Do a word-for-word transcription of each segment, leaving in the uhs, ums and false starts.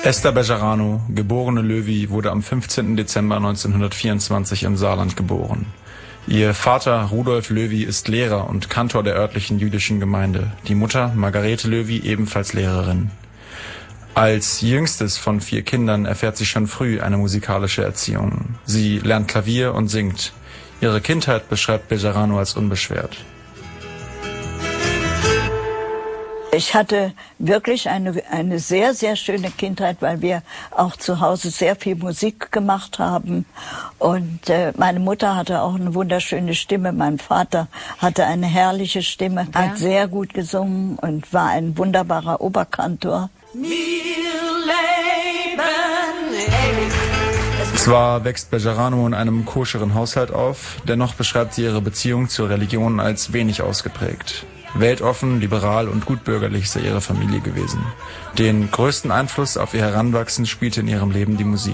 Esther Bejarano, geborene Löwy, wurde am fünfzehnten Dezember neunzehnhundertvierundzwanzig im Saarland geboren. Ihr Vater Rudolf Löwy ist Lehrer und Kantor der örtlichen jüdischen Gemeinde. Die Mutter Margarete Löwy ebenfalls Lehrerin. Als jüngstes von vier Kindern erfährt sie schon früh eine musikalische Erziehung. Sie lernt Klavier und singt. Ihre Kindheit beschreibt Bejarano als unbeschwert. Ich hatte wirklich eine, eine sehr, sehr schöne Kindheit, weil wir auch zu Hause sehr viel Musik gemacht haben. Und äh, meine Mutter hatte auch eine wunderschöne Stimme. Mein Vater hatte eine herrliche Stimme, ja. Hat sehr gut gesungen und war ein wunderbarer Oberkantor. Zwar wächst Bejarano in einem koscheren Haushalt auf, dennoch beschreibt sie ihre Beziehung zur Religion als wenig ausgeprägt. Weltoffen, liberal und gutbürgerlich sei ihre Familie gewesen. Den größten Einfluss auf ihr Heranwachsen spielte in ihrem Leben die Musik.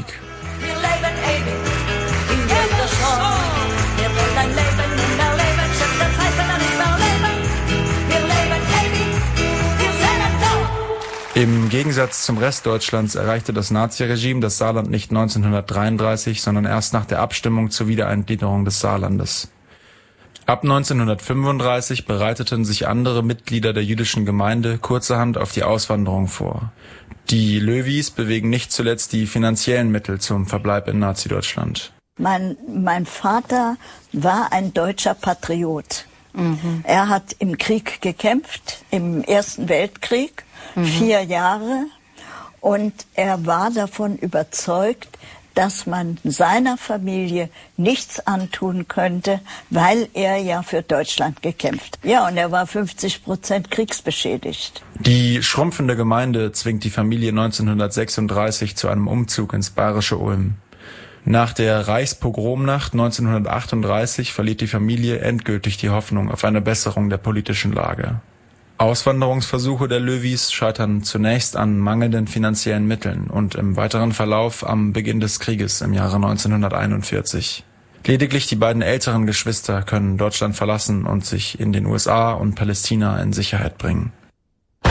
Im Gegensatz zum Rest Deutschlands erreichte das Naziregime das Saarland nicht neunzehnhundertdreiunddreißig, sondern erst nach der Abstimmung zur Wiedereingliederung des Saarlandes. Ab neunzehnhundertfünfunddreißig bereiteten sich andere Mitglieder der jüdischen Gemeinde kurzerhand auf die Auswanderung vor. Die Löwys bewegen nicht zuletzt die finanziellen Mittel zum Verbleib in Nazi-Deutschland. Mein, mein Vater war ein deutscher Patriot. Mhm. Er hat im Krieg gekämpft, im Ersten Weltkrieg, mhm. vier Jahre. Und er war davon überzeugt, dass man seiner Familie nichts antun könnte, weil er ja für Deutschland gekämpft. Ja, und er war fünfzig Prozent kriegsbeschädigt. Die schrumpfende Gemeinde zwingt die Familie neunzehnhundertsechsunddreißig zu einem Umzug ins bayerische Ulm. Nach der Reichspogromnacht neunzehnhundertachtunddreißig verliert die Familie endgültig die Hoffnung auf eine Besserung der politischen Lage. Auswanderungsversuche der Löwys scheitern zunächst an mangelnden finanziellen Mitteln und im weiteren Verlauf am Beginn des Krieges im Jahre neunzehnhunderteinundvierzig. Lediglich die beiden älteren Geschwister können Deutschland verlassen und sich in den U S A und Palästina in Sicherheit bringen.